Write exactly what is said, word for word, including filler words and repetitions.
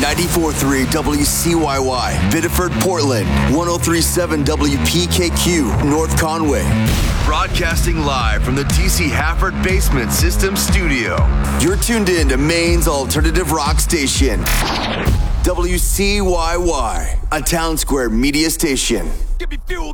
ninety-four point three W C Y Y, Biddeford, Portland, one oh three point seven W P K Q, North Conway. Broadcasting live from the T C Hafford Basement System Studio. You're tuned in to Maine's alternative rock station, W C Y Y, a Town Square media station. Give me fuel.